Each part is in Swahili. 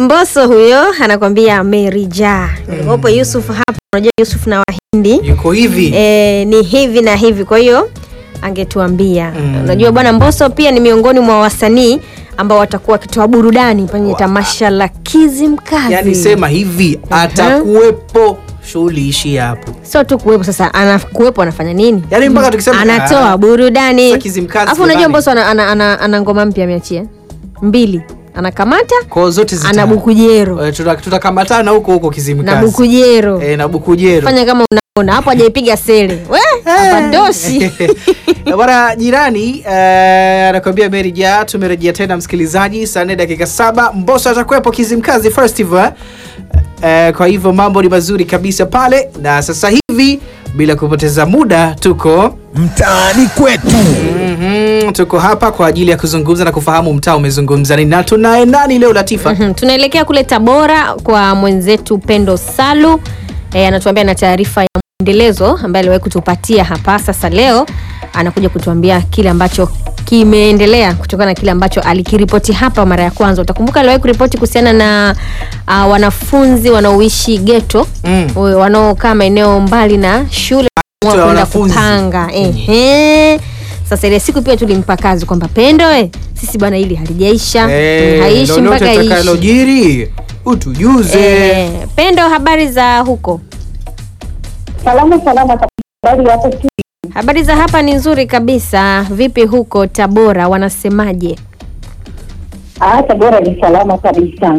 Mbosso huyo anakuambia Merija. Hapo Yusuf hapa, unajua Yusuf na Wahindi. Yuko hivi. Ni hivi na hivi, kwa hiyo angetuambia. Unajua bwana Mbosso pia ni miongoni mwa wasanii ambao watakuwa wakitoa burudani kwenye tamasha la Kizimkazi. Yaani sema hivi, atakuwepo, shughuli ishi hapo. Sio tu kuwepo, sasa anakuwepo anafanya nini? Yaani mpaka tukisema anatoa burudani. Sasa Kizimkazi. Alafu unajua Mbosso ana ngoma mpya ameachia 2. Anakamata kwa zote zita. Ana Bukujero. Tutakamatana huko Kizimkazi. Na Bukujero. Na Bukujero. Fanya kama unaona hapo hajaipiga sele. Hapa dosi. Bwana jirani anakuambia Merija, tumerejea tena msikilizaji, saa 4 dakika 7. Mbosso atakuwepo Kizimkazi Festival. Kwa hivyo mambo ni mazuri kabisa pale, na sasa hivi bila kupoteza muda tuko mtaani kwetu. Tuko hapa kwa ajili ya kuzungumza na kufahamu mtaa umezungumza nini, na tunaye nani leo Latifa? Tunaelekea kule Tabora kwa mwenzetu Pendo Salu. Anatuambia na taarifa ya muendelezo ambaye aliwahi kutupatia hapa. Sasa leo anakuja kutuambia kile ambacho kimeendelea kutokana na kile ambacho alikiripoti hapa mara ya kwanza. Utakumbuka aliwahi kuripoti kuhusiana na wanafunzi wanaoishi ghetto, wanaokaa maeneo mbali na shule kwenda kupanga. Sasa ile siku pia tulimpa kazi kwamba Pendo, sisi bwana hili halijaisha, haishi mpaka ishi. Takalojiri utujuze. Pendo, habari za huko? Salama. Habari hapo? Habari za hapa ni nzuri kabisa. Vipi huko Tabora, wanasemaje? Tabora ni salama kabisa.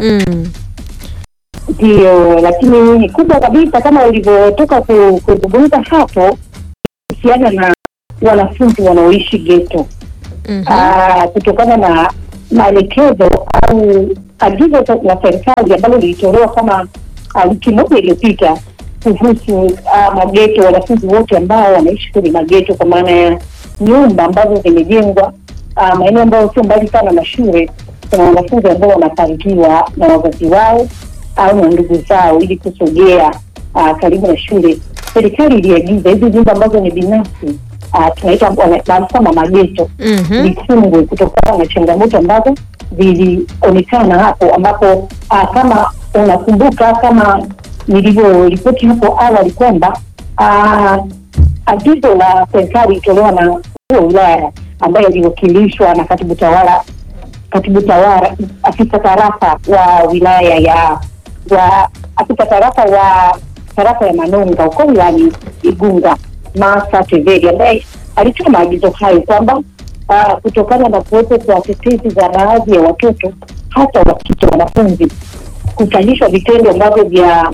Ndio, lakini kubwa kabisa kama ulivyotoka kuzungumza hapo kuhusiana na wanafunzi wanaoishi ghetto. Kutokana na maelekezo au agizo la serikali ambalo lilitolewa kama wiki moja iliyopita kuhusu mageto, wanafunzi wote ambao wanaishi kwenye mageto, kwa maana ya nyumba ambazo zimejengwa maeneo ambayo sio mbali sana na shule. Kuna wanafunzi ambao wanapangiwa na wazazi wao au na ndugu zao ili kusogea karibu na shule. Serikali iliagiza hizi nyumba ambazo ni binafsi, tunaita kama mageto, zifungwe kutokana na changamoto ambazo zilionekana hapo, ambapo kama unakumbuka, kama nilivyoripoti hapo awali kwamba agizo la serikali ilitolewa na wilaya ambaye aliwakilishwa na katibu tawala afisa tarafa wa wilaya afisa tarafa wa tarafa ya Manonga huko wilayani Igunga, Masa Teveri, ambaye alitoa maagizo hayo kwamba kutokana na kuwepo kwa tetesi za baadhi ya watoto hata wakike wanafunzi kufanyishwa vitendo ambavyo vya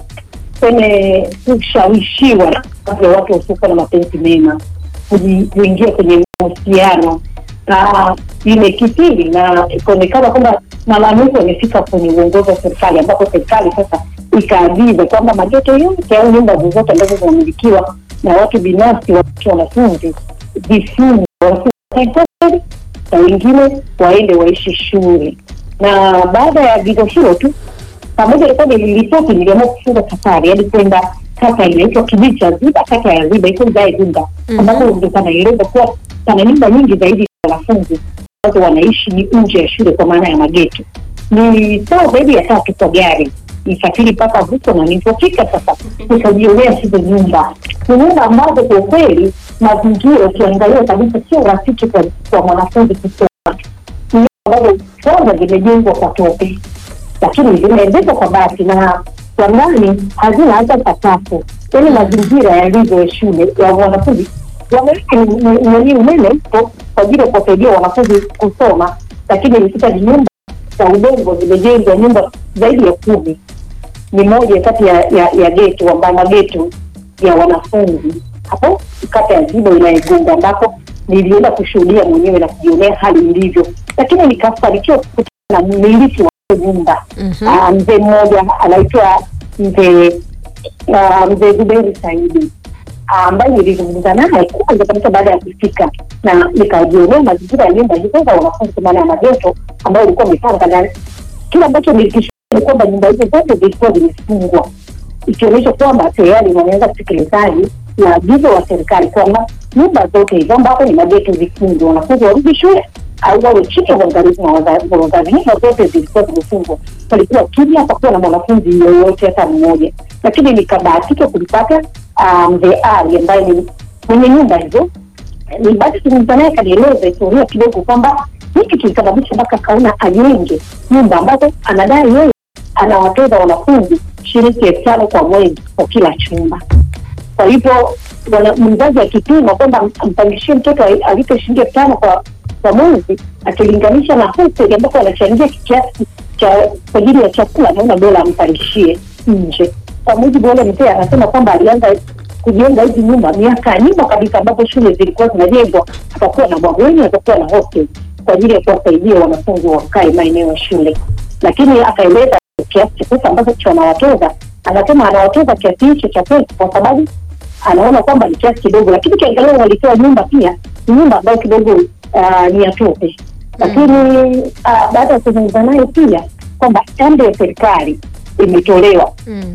kushawishiwa na watu wasiokuwa na mapenzi mema kuingia kwenye mahusiano imekithiri, na ikaonekana kwamba malalamiko yamefika kwenye uongozi wa serikali, ambapo serikali sasa ikaagiza kwamba mageto yote au nyumba zozote ambazo zinamilikiwa na watu binafsi wanafunzi zifungwe, na wengine waende waishi shule. Na baada ya agizo hilo tu, pamoja na kwamba iliripoti niliamua kufunga safari hadi kwenda kata inaitwa Kibicha Ziba, kata ya Ziba iko ndani Ziba, ambapo ndio panaeleza kuwa pana nyumba nyingi zaidi za wanafunzi ambazo wanaishi nje ya shule, kwa maana ya mageto. Ni saa zaidi ya 3 kwa gari nisafiri mpaka huko, na nilipofika sasa nikajionea hizo nyumba. Ni nyumba ambazo kwa kweli mazingira ukiangalia kabisa sio rafiki kwa mwanafunzi kusoma. Ni ambazo kwanza zimejengwa kwa tope, lakini zimeezekwa kwa bati, na kwa ndani hazina hata sakafu. Yaani mazingira yalivyo ya shule ya wanafunzi wameweka ni umeme kwa ajili ya kusaidia wanafunzi kusoma, lakini ilifika ni nyumba za udongo zimejengwa, nyumba zaidi ya 10. Ni moja kati ya geto ambayo mageto ya wanafunzi hapo kata ya Ziba inayogonga, ambapo nilienda kushuhudia mwenyewe na kujionea hali ilivyo, lakini nikafanikiwa kukutana na mmiliki wa nyumba. Mzee mmoja anaitwa mzee Zuberi Saidi, ambaye nilizungumza naye kwanza kabisa baada ya kufika, na nikajionea mazingira ya nyumba hizo za wanafunzi, kwa maana ya mageto ambayo ilikuwa imepanga. Na kile ambacho nilikishuhudia ni kwamba nyumba hizo zote zilikuwa zimefungwa, ikionyesha kwamba tayari wameanza utekelezaji na agizo la serikali kwamba nyumba zote hizo ambapo ni mageto zifungwe, wanafunzi warudi shule au wawe chini ya uangalizi wa wazazi. Nyumba zote zilikuwa zimefungwa, palikuwa kimya, hapakuwa na mwanafunzi yoyote hata mmoja. Lakini nikabahatika kulipata mzee Ali ambaye ni mwenye nyumba hizo. Ni basi kuzungumza naye, kanieleza historia kidogo kwamba hiki kilisababisha mpaka kaona ajenge nyumba ambazo anadai yeye anawatoza wanafunzi shilingi 5,000 kwa mwezi kwa kila chumba. Kwa hivyo mzazi akipima kwamba ampangishie mtoto alipe shilingi 5,000 kwa mwezi, akilinganisha na hosteli ambapo anachangia kiasi cha kwa ajili ya chakula, naona bora ampangishie nje. Kwa mujibu wale mzee anasema kwamba alianza kujenga hizi nyumba miaka nyuma kabisa, ambapo shule zilikuwa zinajengwa, akakuwa na mabweni, akakuwa na hostel kwa ajili ya kuwasaidia wanafunzi wakae maeneo ya shule. Lakini akaeleza kiasi cha pesa ambacho anawatoza, anasema anawatoza kiasi hicho cha pesa kwa sababu anaona kwamba ni kiasi kidogo, lakini kiangalia walitoa nyumba pia, nyumba ambayo kidogo ni ya tope. Lakini baada ya kuzungumza naye pia kwamba amri ya serikali imetolewa,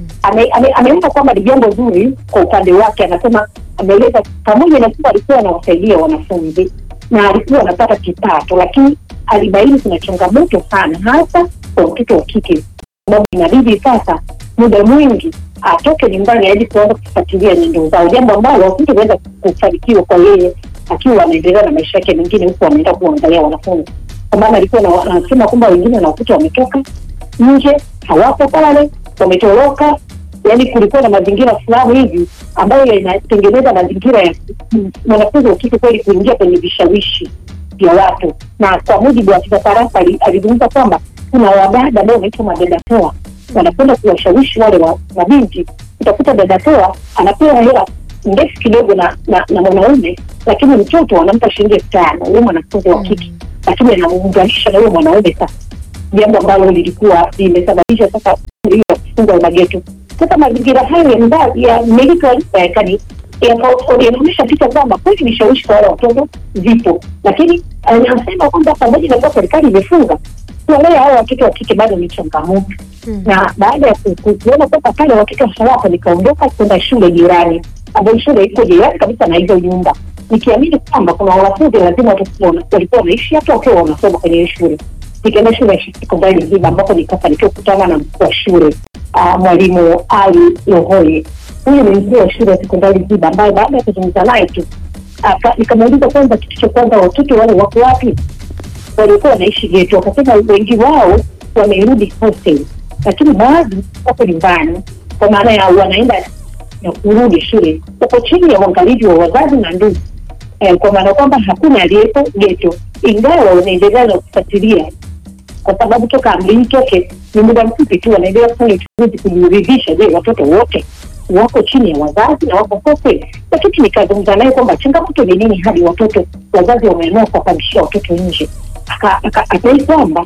ameomba kwamba ni jambo zuri kwa upande wake. Anasema ameeleza pamoja na kwamba alikuwa anawasaidia wanafunzi na alikuwa anapata kipato, lakini alibaini kuna changamoto sana hasa kwa mtoto wa kike, sababu inabidi sasa muda mwingi atoke nyumbani aje kuanza kufuatilia nyendo zao, jambo ambalo hangeweza kufanikiwa kwa yeye akiwa anaendelea na maisha yake mengine huko ameenda kuangalia wanafunzi. Kwa maana alikuwa anasema kwamba wengine wanakuta wametoka nje, hawapo pale, wametoroka. Yaani kulikuwa na mazingira fulani hivi ambayo yanatengeneza mazingira ya mwanafunzi wa kike kweli kuingia kwenye vishawishi vya watu. Na kwa mujibu wa Tarafa alizungumza kwamba kuna wadada ambao wanaitwa madada toa, wanakwenda kuwashawishi wale mabinti. Utakuta dada toa anapewa hela ndefu kidogo na mwanaume, lakini mtoto anampa shilingi 5,000 yule mwanafunzi wa kike, lakini anamuunganisha na yule mwanaume. Sasa jambo ambalo lilikuwa limesababisha sasa hiyo kufunga mageto. Sasa mazingira hayo ya miliki ya kani yanaonyesha picha kwamba kweli ni shawishi kwa wale watoto zipo, lakini anasema kwamba pamoja na serikali imefunga, wale hao watoto wa kike bado ni changamoto. Na baada ya kuona kwamba pale watoto hawapo, nikaondoka kwenda shule jirani ambayo shule iko jirani kabisa na hizo nyumba, nikiamini kwamba kuna wanafunzi lazima walikuwa wanaishi hata wakiwa wanasoma kwenye shule. Nikaenda shule ya sekondari Ziba ambapo nikafanikiwa kukutana na mkuu wa shule mwalimu Ali Lohoye. Huyu ni mkuu wa shule ya sekondari Ziba ambaye baada ya kuzungumza naye tu nikamuuliza kwanza, kitu cha kwanza, watoto wale wako wapi? Walikuwa wanaishi geto. Akasema wengi wao wamerudi hostel, lakini baadhi wako nyumbani, kwa maana ya wanaenda na kurudi shule, wako chini ya uangalizi wa wazazi na ndugu, kwa maana kwamba hakuna aliyepo geto, ingawa wanaendelea na kufuatilia kwa sababu toka amri toke ni muda mfupi tu, wanaendelea kufanya uchunguzi kujiridhisha, je, watoto wote wako chini ya wazazi na wako kote. Lakini nikazungumza naye kwamba changamoto ni nini hadi watoto wazazi wameamua kuwapandishia watoto nje. Akasema kwamba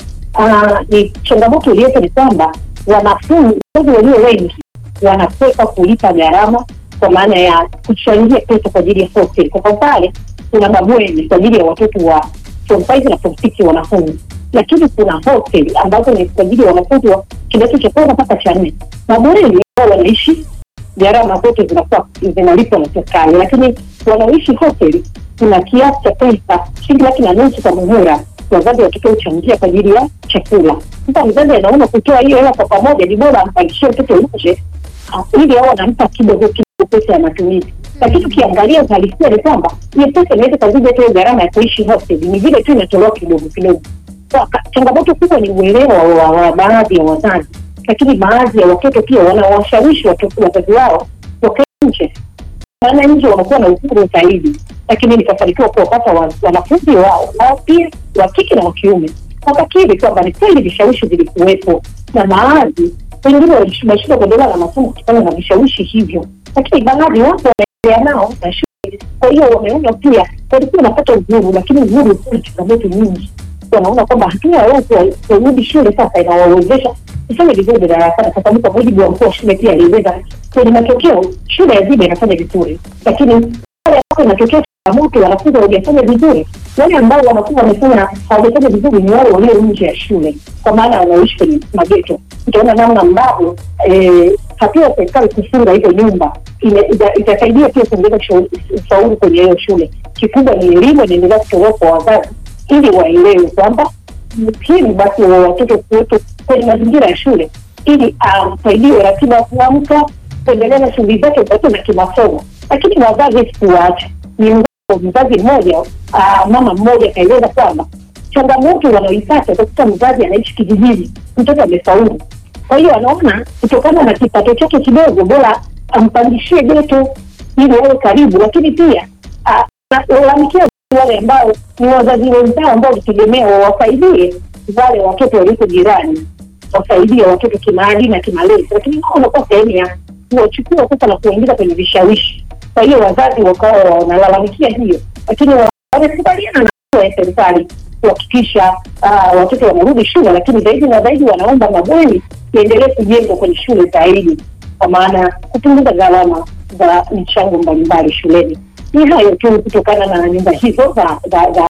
ni changamoto iliyopo ni kwamba wanafunzi walio wengi wanakwepa kulipa gharama, kwa maana ya kuchangia pesa kwa ajili ya hostel. Kwa pale kuna mabweni kwa ajili ya watoto wa form 5 na form 6 wanafunzi, lakini kuna hostel ambazo ni kwa ajili ya wanafunzi wa kidato cha 1 mpaka cha 4. Mabweni wao wanaishi, gharama zote zinakuwa zinalipwa na serikali, lakini wanaishi hostel kuna kiasi cha pesa shilingi 1,500 kwa muhula, wazazi watoto huchangia kwa ajili ya chakula. Sasa mzazi anaona kutoa hiyo hela kwa pamoja ni bora ampangishie mtoto nje ili hao wanampa kidogo pesa ya matumizi. Lakini ukiangalia uhalisia ni kwamba hiyo pesa inaweza kuzidi hata gharama ya kuishi hostel, ni vile tu inatolewa kidogo kidogo. Changamoto kubwa ni uelewa wa baadhi ya wazazi, lakini baadhi ya watoto pia wanawashawishi watoto wazazi wao wakae nje, maana nje wanakuwa na uhuru zaidi. Lakini nikafanikiwa kuwapata wanafunzi wao pia wa kike na wa kiume, wakakiri kwamba ni kweli vishawishi vilikuwepo, na baadhi wengine walishinda kuendelea na masomo kutokana na vishawishi hivyo, lakini baadhi wapo wanaendelea nao na shule. Kwa hiyo wameona pia walikuwa wanapata uhuru, lakini uhuru kuna changamoto nyingi. Wanaona kwamba hatua yao kurudi shule sasa inawawezesha kufanya vizuri darasani, kwa sababu kwa mujibu wa mkuu wa shule pia alieleza kwenye matokeo shule ya Ziba inafanya vizuri, lakini pale hapo inatokea changamoto, wanafunzi hawajafanya vizuri. Wale ambao wanakuwa hawajafanya vizuri ni wale walio nje ya shule, kwa maana wanaishi kwenye mageto. Utaona namna ambavyo hatua ya serikali kufunga hizo nyumba itasaidia pia kuongeza ufaulu kwenye hiyo shule. Kikubwa ni elimu inaendelea kutolewa kwa wazazi ili waelewe kwamba muhimu basi wa watoto kuwepo kwenye mazingira ya shule ili msaidiwe ratiba ya kuamka, kuendelea na shughuli zake zote na kimasomo. Lakini wazazi siwaache. Ni mzazi mmoja, mama mmoja kaeleza kwamba changamoto wanaoipata kwa mzazi anaishi kijijini, mtoto amefaulu. Kwa hiyo anaona kutokana na kipato chake kidogo bora ampandishie geto ili awe karibu, lakini pia walalamikia wale ambao ni wazazi wenzao ambao wanategemea wawasaidie wale watoto walioko jirani, wasaidie watoto kimaadili na kimalezi, lakini wao wanakuwa sehemu ya kuwachukua sasa na kuingiza kwenye vishawishi. Kwa hiyo wazazi wakawa wanalalamikia hiyo, lakini wanakubaliana na serikali kuhakikisha watoto wanarudi shule, lakini zaidi na zaidi wanaomba mabweni yaendelee kujengwa kwenye shule zaidi, kwa maana kupunguza gharama za michango mbalimbali shuleni. Ni hayo tu kutokana na nyumba hizo za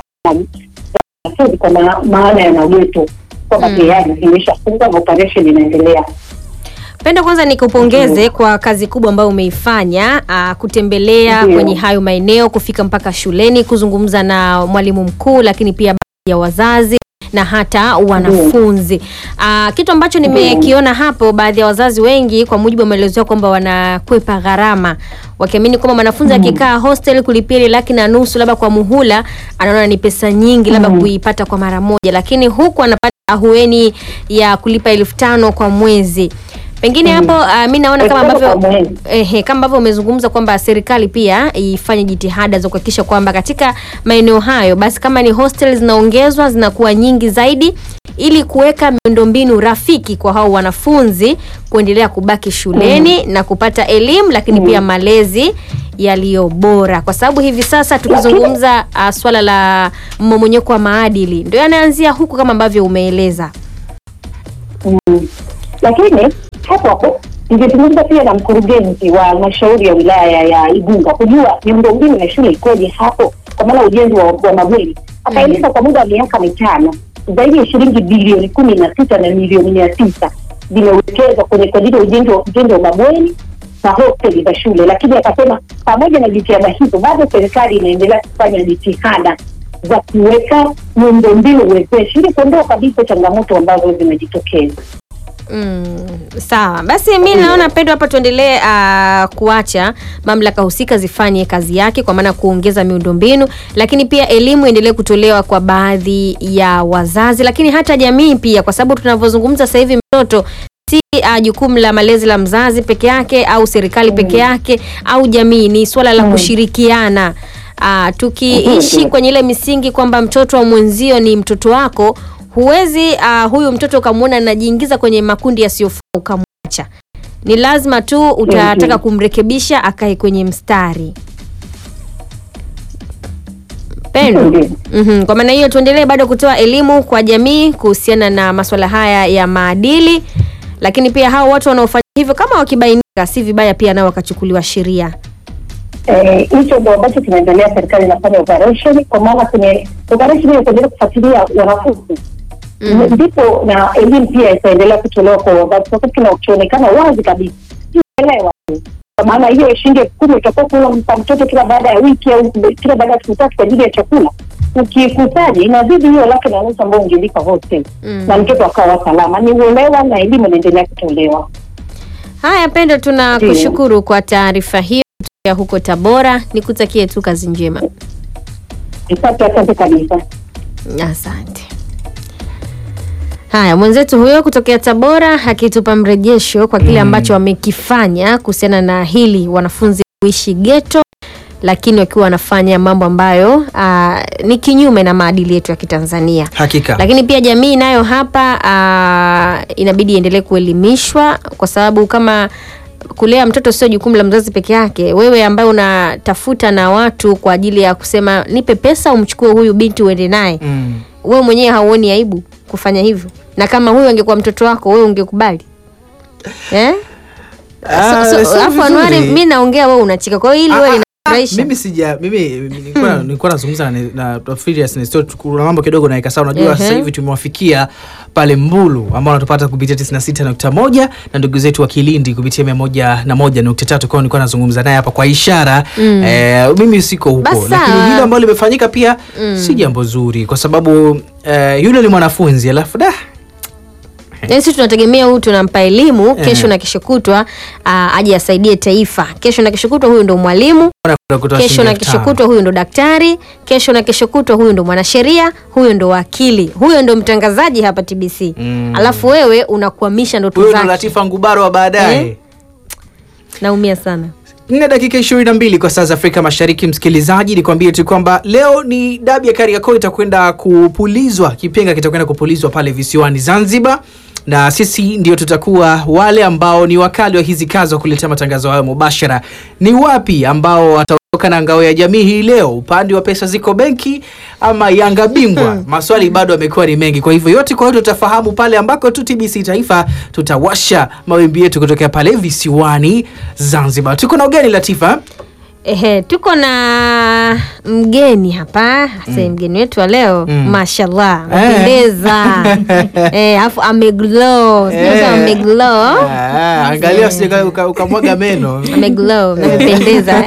kwa maana ya mageto kwamba tayari zimeshafungwa na operation inaendelea. Penda, kwanza nikupongeze kwa kazi kubwa ambayo umeifanya, kutembelea kwenye hayo maeneo, kufika mpaka shuleni, kuzungumza na mwalimu mkuu, lakini pia baadhi ya wazazi na hata wanafunzi. Kitu ambacho nimekiona hapo, baadhi ya wazazi wengi kwa mujibu wa maelezo kwamba wanakwepa gharama, wakiamini kwamba mwanafunzi akikaa hostel kulipia 1,200,000 labda kwa muhula, anaona ni pesa nyingi labda kuipata kwa mara moja, lakini huku anapata ahueni ya kulipa 5,000 kwa mwezi. Pengine hapo mimi naona kama ambavyo umezungumza kwamba serikali pia ifanye jitihada za kuhakikisha kwamba katika maeneo hayo basi kama ni hostels zinaongezwa, zinakuwa nyingi zaidi, ili kuweka miundombinu rafiki kwa hao wanafunzi kuendelea kubaki shuleni na kupata elimu, lakini pia malezi yaliyo bora, kwa sababu hivi sasa tukizungumza swala la mmomonyoko wa maadili ndio yanaanzia huku kama ambavyo umeeleza. Lakini hapo ningezungumza pia na mkurugenzi wa halmashauri ya wilaya ya Igunga kujua miundombinu ya shule ikoje hapo, kwa maana ujenzi wa mabweni. Akaeleza kwa muda wa miaka 5 zaidi ya shilingi bilioni 16 na milioni 900 zimewekezwa kwenye ajili ya ujenzi wa mabweni na hosteli za shule. Lakini akasema pamoja na jitihada hizo bado serikali inaendelea kufanya jitihada za kuweka miundombinu wezeshi ili kuondoa kabisa changamoto ambazo zimejitokeza. Sawa. Basi mimi naona Pendo hapa tuendelee kuacha mamlaka husika zifanye kazi yake, kwa maana kuongeza miundombinu, lakini pia elimu endelee kutolewa kwa baadhi ya wazazi, lakini hata jamii pia, kwa sababu tunavyozungumza sasa hivi mtoto si jukumu la malezi la mzazi peke yake au serikali peke yake au jamii, ni swala la kushirikiana. Tukiishi kwenye ile misingi kwamba mtoto wa mwenzio ni mtoto wako, huwezi huyu mtoto ukamuona anajiingiza kwenye makundi yasiyofaa ukamwacha. Ni lazima tu utataka kumrekebisha akae kwenye mstari. Pendo. Kwa maana hiyo tuendelee bado kutoa elimu kwa jamii kuhusiana na masuala haya ya maadili, lakini pia hao watu wanaofanya hivyo kama wakibainika si vibaya pia nao wakachukuliwa sheria. Hicho ndio ambacho tunaendelea, serikali inafanya operation, kwa maana kwenye operation hiyo kuendelea kufuatilia wanafunzi. Ndipo na elimu pia itaendelea kutolewa kwa wazazi, kwa sababu kinaonekana wazi kabisa. Elewa. Kwa maana hiyo shilingi 10 itakuwa kwa mtoto kila baada ya wiki au kila baada ya siku 3 kwa ajili ya chakula. Ukikusanya inazidi hiyo 1,200,000 ambayo ungelipa hostel na mtoto akawa salama. Ni uelewa na elimu inaendelea kutolewa. Haya Pendo, tunakushukuru kwa taarifa hiyo ya huko Tabora. Nikutakie tu kazi njema. Asante kabisa. Asante. Haya, mwenzetu huyo kutokea Tabora akitupa mrejesho kwa kile ambacho wamekifanya kuhusiana na hili wanafunzi kuishi ghetto, lakini wakiwa wanafanya mambo ambayo ni kinyume na maadili yetu ya Kitanzania. Hakika. Lakini pia jamii nayo hapa inabidi iendelee kuelimishwa, kwa sababu kama kulea mtoto sio jukumu la mzazi peke yake, wewe ambaye unatafuta na watu kwa ajili ya kusema nipe pesa umchukue huyu binti uende naye, wewe mwenyewe hauoni aibu kufanya hivyo? Na kama huyu angekuwa mtoto wako, wewe ungekubali? Afu Anwari, mimi naongea wewe unachika. Kwa hiyo ili wewe inakufurahisha? Mimi nilikuwa nazungumza na Firious Nestor, kuna mambo kidogo na ikasa. Unajua sasa hivi tumewafikia pale Mbulu ambao wanatupata kupitia 96.1 na ndugu zetu wa Kilindi kupitia 101.3. Kwa nilikuwa nazungumza naye hapa kwa ishara. Mimi siko huko, lakini hilo ambalo limefanyika pia si jambo zuri, kwa sababu yule ni mwanafunzi alafu sisi tunategemea huyu tunampa elimu kesho na kesho kutwa aje asaidie taifa. Kesho na kesho kutwa huyu ndo mwalimu, kesho na kesho kutwa huyu ndo daktari, kesho na kesho kutwa huyu ndo mwanasheria, huyu ndo wakili, huyu ndo mtangazaji hapa TBC. Alafu wewe unakwamisha ndoto zake. Huyu ndo Latifa Ngubaro wa baadaye. Naumia sana. 4 dakika 22 kwa saa za Afrika Mashariki. Msikilizaji, nikwambie tu kwamba leo ni dabi ya Kariakoo itakwenda kupulizwa, kipenga kitakwenda kupulizwa pale visiwani Zanzibar, na sisi ndio tutakuwa wale ambao ni wakali wa hizi kazi wa kuletea matangazo hayo mubashara. Ni wapi ambao wataondoka na ngao ya jamii hii leo? Upande wa pesa ziko benki ama Yanga bingwa? Maswali bado yamekuwa ni mengi. Kwa hivyo yote kwa yote tutafahamu pale ambako tu TBC Taifa tutawasha mawimbi yetu kutokea pale visiwani Zanzibar. Tuko na ugeni Latifa. Tuko na mgeni hapa. Mgeni wetu wa leo mashallah amependeza. Alafu ameglow. Angalia usije ukamwaga meno. Ameglow, amependeza.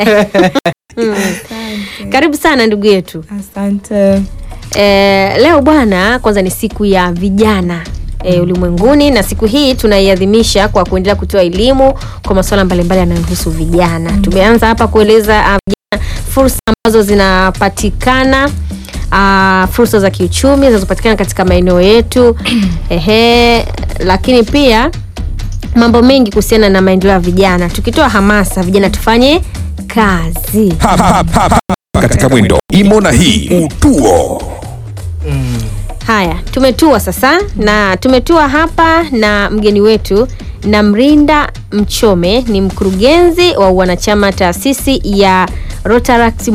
Karibu sana ndugu yetu. Asante. Leo bwana, kwanza ni siku ya vijana ulimwenguni, na siku hii tunaiadhimisha kwa kuendelea kutoa elimu kwa masuala mbalimbali yanayohusu vijana. Tumeanza hapa kueleza vijana fursa ambazo zinapatikana, fursa za kiuchumi zinazopatikana katika maeneo yetu. Lakini pia mambo mengi kuhusiana na maendeleo ya vijana, tukitoa hamasa vijana tufanye kazi. Katika mwendo imo na hii utuo. Haya, tumetua sasa, na tumetua hapa na mgeni wetu Namrinda Mchome, ni mkurugenzi wa wanachama taasisi ya Rotaract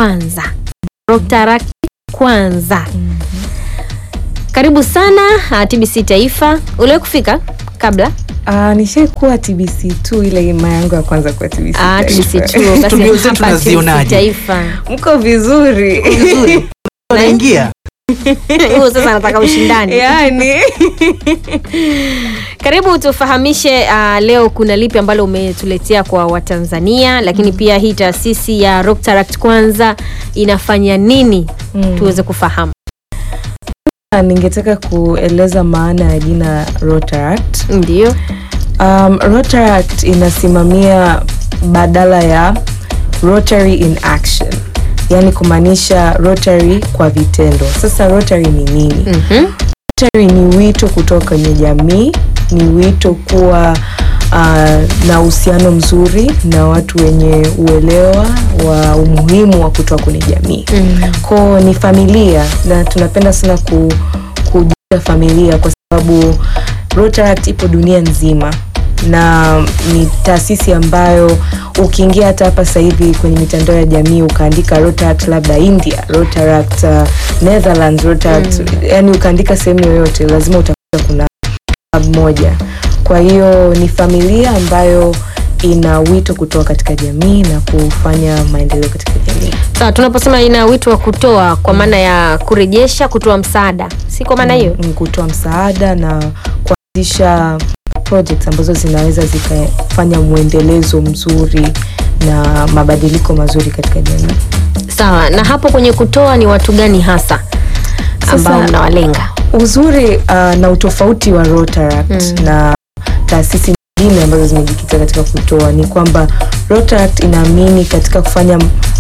Kwanza. Karibu sana TBC Taifa. Uliwahi kufika kabla? Nishaikuwa TBC tu, ile ima yangu ya kwanza kwa TBC. TBC tu. Basi hapa TBC Taifa. Mko vizuri. Unaingia. Huo sasa nataka ushindani. Yaani. Karibu tufahamishe leo kuna lipi ambalo umetuletea kwa Watanzania, lakini pia hii taasisi ya Rotaract Kwanza inafanya nini tuweze kufahamu. Ningetaka kueleza maana ya jina Rotaract. Ndio. Rotaract inasimamia badala ya Rotary in action. Yani kumaanisha Rotary kwa vitendo. Sasa Rotary ni nini? Rotary ni wito kutoka kwenye jamii, ni wito kuwa na uhusiano mzuri na watu wenye uelewa wa umuhimu wa kutoka kwenye jamii. Kwa ni familia, na tunapenda sana kujenga familia kwa sababu Rotaract ipo dunia nzima, na ni taasisi ambayo ukiingia hata hapa sasa hivi kwenye mitandao ya jamii ukaandika Rotaract labda India, Rotaract Netherlands, Rotaract yani ukaandika sehemu yoyote lazima utakuta kuna moja. Kwa hiyo ni familia ambayo ina wito kutoa katika jamii na kufanya maendeleo katika jamii. Sawa, tunaposema ina wito wa kutoa kwa maana ya kurejesha, kutoa msaada, si kwa maana hiyo? Kutoa msaada na kuanzisha projects ambazo zinaweza zikafanya muendelezo mzuri na mabadiliko mazuri katika jamii. Sawa, na hapo kwenye kutoa ni watu gani hasa ambao mnawalenga? Uzuri na utofauti wa Rotaract na taasisi nyingine ambazo zimejikita katika kutoa ni kwamba Rotaract inaamini katika kufanya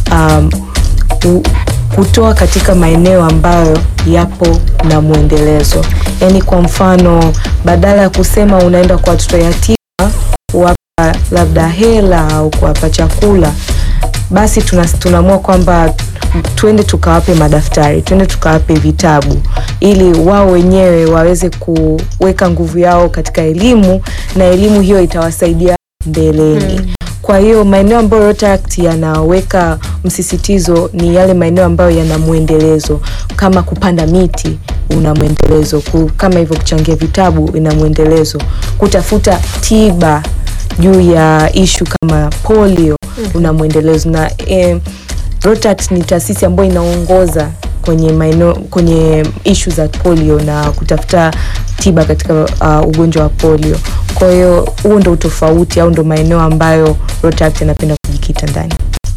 kutoa katika maeneo ambayo yapo na muendelezo. Yani kwa mfano, badala ya kusema unaenda kwa watoto yatima kuwapa labda hela au kuwapa chakula, basi tunaamua kwamba twende tukawape madaftari, twende tukawape vitabu, ili wao wenyewe waweze kuweka nguvu yao katika elimu, na elimu hiyo itawasaidia mbeleni. Kwa hiyo maeneo ambayo Rotaract yanaweka msisitizo ni yale maeneo ambayo yana muendelezo, kama kupanda miti una muendelezo, kama hivyo kuchangia vitabu ina muendelezo, kutafuta tiba juu ya issue kama polio una mwendelezo na Rotaract ni taasisi ambayo inaongoza kwenye issue za polio na kutafuta tiba katika ugonjwa wa polio. Kwa hiyo huo ndo utofauti au ndo maeneo ambayo Rotaract inapenda kujikita ndani.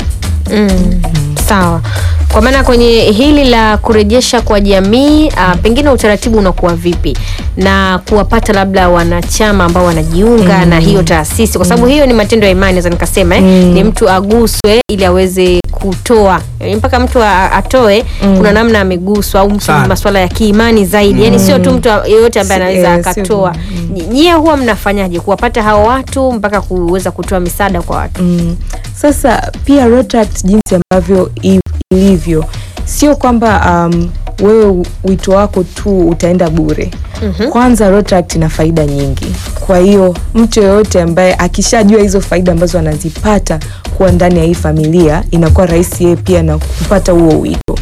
Sawa. Kwa maana kwenye hili la kurejesha kwa jamii, pengine utaratibu unakuwa vipi na kuwapata labda wanachama ambao wanajiunga na hiyo taasisi, kwa sababu hiyo ni matendo ya imani, naweza nikasema ni mtu aguswe ili aweze kutoa, mpaka mtu atoe kuna namna ameguswa au mtu masuala ya kiimani zaidi, yani sio tu mtu yeyote ambaye anaweza akatoa. Nyie huwa mnafanyaje kuwapata hao watu mpaka kuweza kutoa misaada kwa watu? Sasa pia Rotaract jinsi ambavyo ilivyo, sio kwamba wewe wito wako tu utaenda bure. Kwanza Rotaract ina faida nyingi. Kwa hiyo mtu yeyote ambaye akishajua hizo faida ambazo anazipata kuwa ndani ya hii familia, inakuwa rahisi yeye pia na kupata huo wito.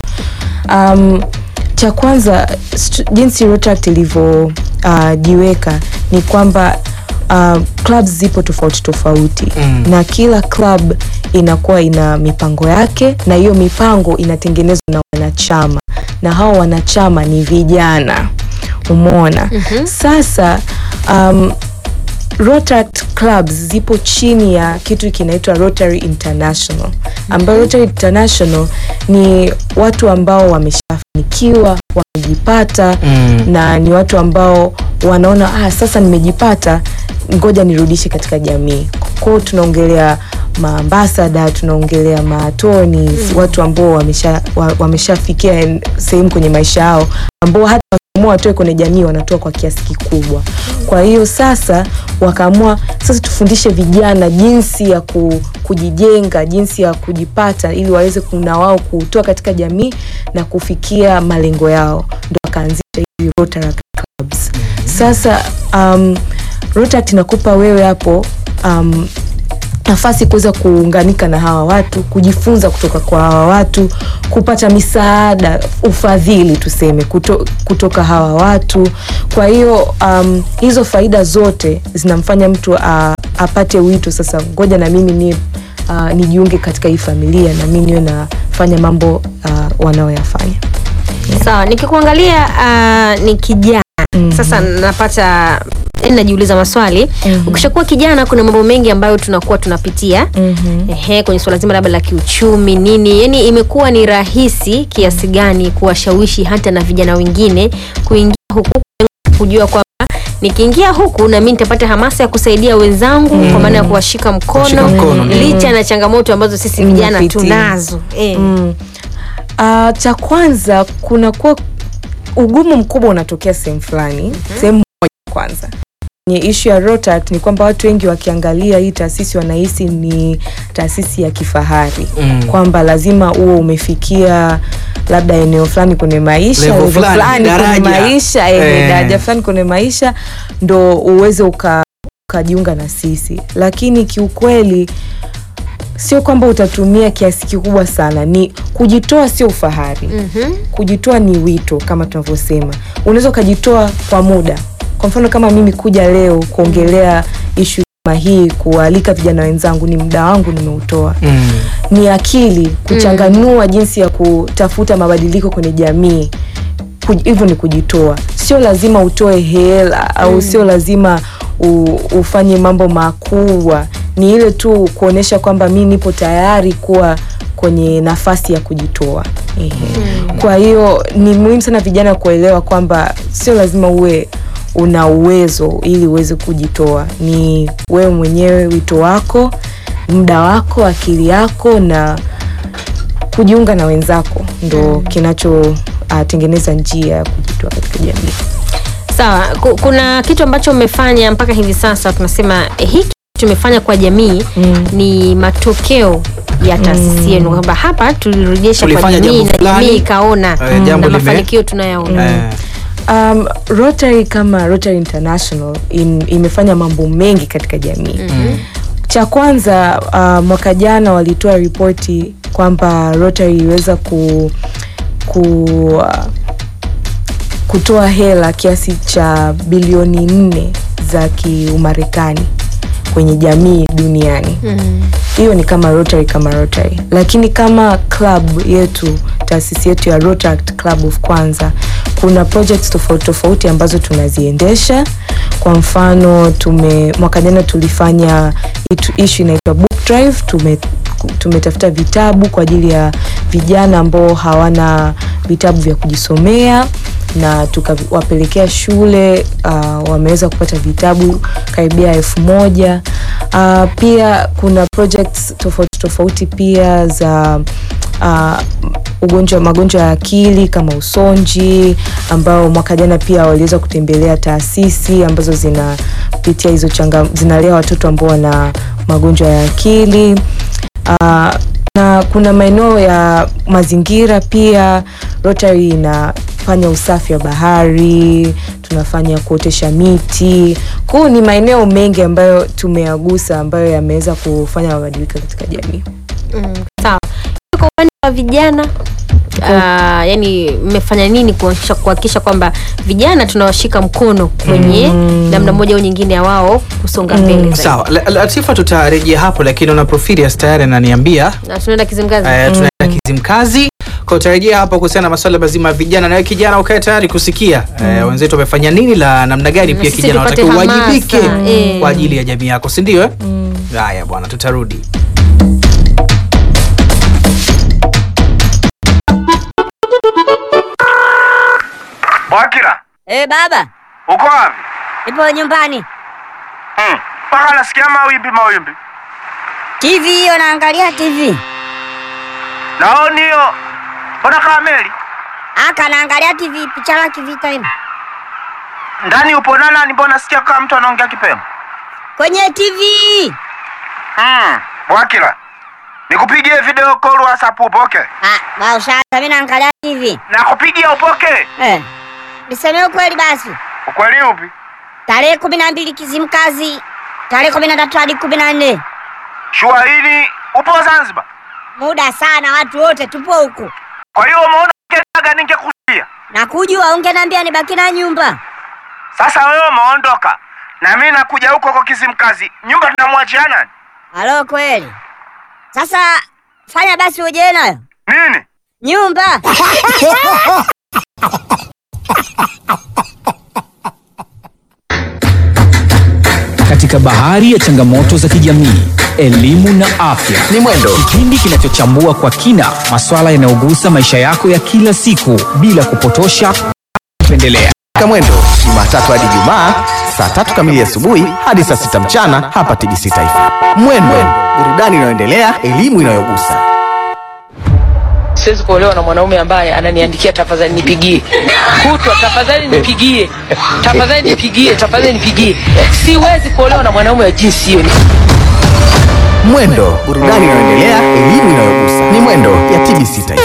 Cha kwanza jinsi Rotaract ilivyo jiweka ni kwamba clubs zipo tofauti na kila club inakuwa ina mipango yake, na hiyo mipango inatengenezwa na wanachama, na hao wanachama ni vijana. Umeona? Sasa Rotaract clubs zipo chini ya kitu kinaitwa Rotary International, ambayo Rotary International ni watu ambao wameshafanikiwa, wamejipata na ni watu ambao wanaona sasa nimejipata, ngoja nirudishe katika jamii. Kwa hiyo tunaongelea maambasada, tunaongelea matoni, watu ambao wameshafikia sehemu kwenye maisha yao ambao hata wakaamua watoe kwenye jamii wanatoa kwa kiasi kikubwa. Kwa hiyo sasa wakaamua sasa tufundishe vijana jinsi ya kujijenga, jinsi ya kujipata ili waweze kuna wao kutoa katika jamii na kufikia malengo yao. Ndio wakaanzisha hivi Rotaract clubs. Sasa Rotaract inakupa wewe hapo nafasi kuweza kuunganika na hawa watu, kujifunza kutoka kwa hawa watu, kupata misaada, ufadhili tuseme kutoka hawa watu. Kwa hiyo hizo faida zote zinamfanya mtu apate wito, sasa ngoja na mimi nijiunge katika hii familia na mimi niwe nafanya mambo wanaoyafanya. Sawa, nikikuangalia ni kijana. Sasa napata najiuliza maswali. Ukishakuwa kijana kuna mambo mengi ambayo tunakuwa tunapitia. Kwenye swala zima labda la kiuchumi nini. Yaani imekuwa ni rahisi kiasi gani kuwashawishi hata na vijana wengine kuingia huku, kujua kwamba nikiingia huku na mimi nitapata hamasa ya kusaidia wenzangu kwa maana ya kuwashika mkono licha na changamoto ambazo sisi vijana tunazo. Cha kwanza kuna kuwa ugumu mkubwa unatokea sehemu fulani. Sehemu moja kwanza ni issue ya Rotaract ni kwamba watu wengi wakiangalia hii taasisi wanahisi ni taasisi ya kifahari, kwamba lazima uwe umefikia labda eneo fulani kwenye maisha, level fulani kwenye maisha, daraja fulani kwenye maisha ndo uweze ukajiunga na sisi. Lakini kiukweli sio kwamba utatumia kiasi kikubwa sana. Ni kujitoa, sio ufahari. Kujitoa ni wito kama tunavyosema. Unaweza kujitoa kwa muda. Kwa mfano kama mimi kuja leo kuongelea issue kama hii, kualika vijana wenzangu, ni muda wangu nimeutoa. Ni akili kuchanganua jinsi ya kutafuta mabadiliko kwenye jamii. Hivyo ni kujitoa. Sio lazima utoe hela au sio lazima ufanye mambo makubwa. Ni ile tu kuonesha kwamba mimi nipo tayari kuwa kwenye nafasi ya kujitoa. Kwa hiyo ni muhimu sana vijana kuelewa kwamba sio lazima uwe una uwezo ili uweze kujitoa. Ni wewe mwenyewe, wito wako, muda wako, akili yako na kujiunga na wenzako ndo kinacho tengeneza njia ya kujitoa katika jamii. Sawa, kuna kitu ambacho umefanya mpaka hivi sasa tunasema hiki tumefanya kwa jamii ni matokeo ya taasisi yenu, kwamba hapa tulirejesha kwa jamii na jamii ikaona na mafanikio tunayaona. Rotary kama Rotary International imefanya mambo mengi katika jamii. Cha kwanza mwaka jana walitoa ripoti kwamba Rotary iliweza kutoa hela kiasi cha bilioni 4 za Kiumarekani kwenye jamii duniani. Hiyo ni kama Rotary. Lakini kama club yetu, taasisi yetu ya Rotaract Club of Kwanza, kuna projects tofauti ambazo tunaziendesha. Kwa mfano mwaka jana tulifanya issue inaitwa book drive. Tumetafuta vitabu kwa ajili ya vijana ambao hawana vitabu vya kujisomea na tukawapelekea shule, wameweza kupata vitabu karibia 1000. Pia kuna projects tofauti pia za magonjwa ya akili kama usonji, ambao mwaka jana pia waliweza kutembelea taasisi ambazo zinapitia hizo zinalea watoto ambao wana magonjwa ya akili. Na kuna maeneo ya mazingira pia. Rotary inafanya usafi wa bahari, tunafanya kuotesha miti. Kwa ni maeneo mengi ambayo tumeyagusa, ambayo yameweza kufanya mabadiliko katika jamii. Sawa. Kwa upande wa vijana, yani mmefanya nini kuhakikisha kwamba vijana tunawashika mkono kwenye namna moja au nyingine ya wao kusonga mbele zaidi? Sawa, Latifa tutarejea hapo, lakini una Profilius tayari ananiambia na tunaenda Kizimkazi. Tunaenda Kizimkazi. Kwa utarejea hapo kuhusiana na masuala mazima ya vijana, na wewe kijana ukae tayari kusikia wenzetu wamefanya nini la namna gani pia kijana unatakiwa uwajibike kwa ajili ya jamii yako, si ndio? Haya bwana, tutarudi. Wakira. Baba. Uko wapi? Nipo nyumbani. Paka nasikia mawimbi. TV hiyo, naangalia TV. Naoni hiyo. Mbona kama meli? Aka naangalia TV, picha la kivita hivi. Ndani upo nani? Mbona nasikia kama mtu anaongea kipemo? Kwenye TV. Wakira. Nikupigie video call WhatsApp upoke? Bausha, mimi naangalia TV. Nakupigia upoke? Niseme ukweli basi. Ukweli upi? Tarehe 12 Kizimkazi. Tarehe 13 hadi 14. Shua hili upo Zanzibar? Muda sana, watu wote tupo huko. Kwa hiyo umeona kendaga ningekusia? Nakujua, ungeniambia nibaki na nyumba. Sasa wewe umeondoka. Na mimi nakuja huko kwa Kizimkazi. Nyumba tunamwachia nani? Halo kweli. Sasa fanya basi uje nayo. Nini? Nyumba. Katika bahari ya changamoto za kijamii, elimu na afya Ni Mwendo, kipindi kinachochambua kwa kina masuala yanayogusa maisha yako ya kila siku bila kupotosha kupendelea. Mwendo, Jumatatu hadi Ijumaa saa 3 kamili asubuhi hadi saa 6 mchana hapa TBC Taifa. Mwendo, burudani inayoendelea, elimu inayogusa. Siwezi kuolewa na mwanaume ambaye ananiandikia tafadhali nipigie. Kutwa tafadhali nipigie. Tafadhali nipigie, tafadhali nipigie. Siwezi kuolewa na mwanaume wa jinsi hiyo. Mwendo, burudani inayoendelea, elimu inayogusa. Ni Mwendo ya TBC Taifa.